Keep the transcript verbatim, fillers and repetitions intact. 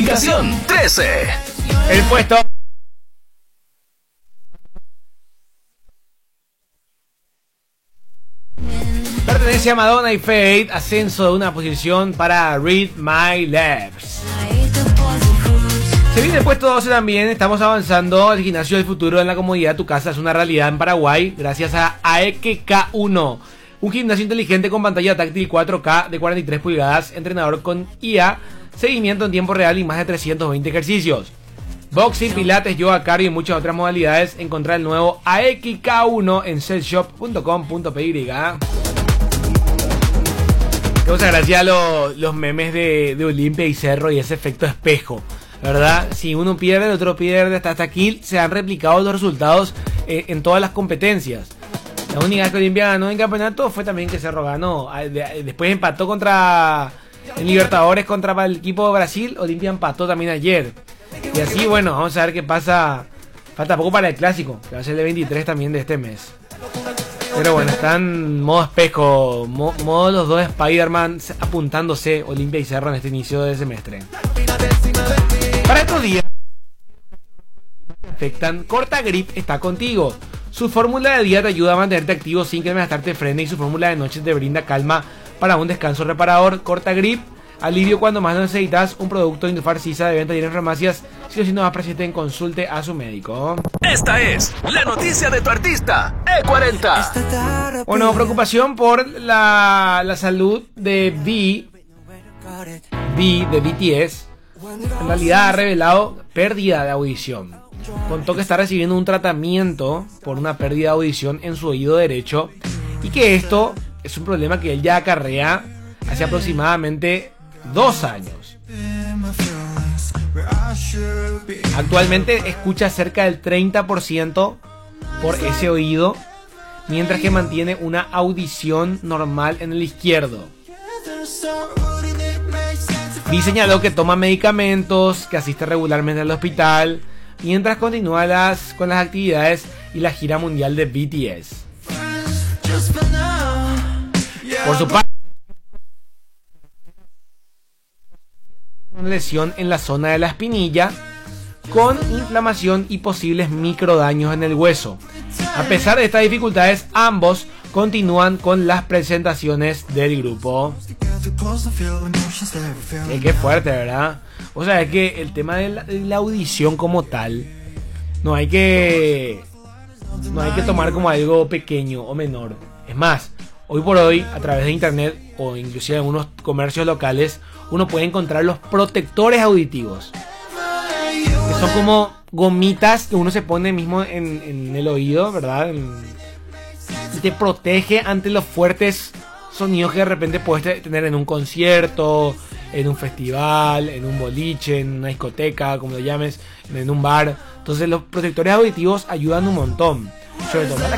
Ubicación trece. El puesto. Pertenece a Madonna y Fate. Ascenso de una posición para Read My Lips. Se viene el puesto doce también. Estamos avanzando. El gimnasio del futuro en la comodidad de tu casa es una realidad en Paraguay gracias a A E K K uno. Un gimnasio inteligente con pantalla táctil cuatro K de cuarenta y tres pulgadas, entrenador con I A, seguimiento en tiempo real y más de trescientos veinte ejercicios. Boxing, pilates, yoga, cardio y muchas otras modalidades. Encontrar el nuevo A E K K uno en cellshop punto com punto p y. Causa gracia los, los memes de, de Olimpia y Cerro y ese efecto espejo, ¿verdad? Si uno pierde, el otro pierde. Hasta, hasta aquí se han replicado los resultados eh, en todas las competencias. La única vez que Olimpia ganó en campeonato fue también que Cerro ganó. Después empató contra en Libertadores contra el equipo de Brasil. Olimpia empató también ayer. Y así, bueno, vamos a ver qué pasa. Falta poco para el clásico, que va a ser el veintitrés también de este mes. Pero bueno, están modo espejo, mo, modo los dos Spider-Man apuntándose Olimpia y Cerro en este inicio de semestre. Para estos días que afectan, Corta Grip está contigo. Su fórmula de día te ayuda a mantenerte activo sin que el malestar te frene y su fórmula de noche te brinda calma para un descanso reparador. Corta Grip, alivio cuando más lo necesitas. Un producto Indufar Sisa de venta en farmacias. Si o si no más presente, consulte a su médico. Esta es la noticia de tu artista E cuarenta. Bueno, preocupación por la, la salud de V. V de B T S. En realidad ha revelado pérdida de audición. Contó que está recibiendo un tratamiento por una pérdida de audición en su oído derecho y que esto es un problema que él ya acarrea hace aproximadamente dos años. Actualmente escucha cerca del treinta por ciento por ese oído, mientras que mantiene una audición normal en el izquierdo. Vi señaló que toma medicamentos, que asiste regularmente al hospital, mientras continúa las, con las actividades y la gira mundial de B T S. Por su parte, una lesión en la zona de la espinilla, con inflamación y posibles microdaños en el hueso. A pesar de estas dificultades, ambos continúan con las presentaciones del grupo. Es que fuerte, ¿verdad? O sea, es que el tema de la, de la audición como tal, no hay que no hay que tomar como algo pequeño o menor. Es más, hoy por hoy, a través de internet o inclusive en algunos comercios locales, uno puede encontrar los protectores auditivos, que son como gomitas que uno se pone mismo en, en el oído, ¿verdad? En, y te protege ante los fuertes sonidos que de repente puedes tener en un concierto, en un festival, en un boliche, en una discoteca, como lo llames, en un bar. Entonces los protectores auditivos ayudan un montón, sobre todo para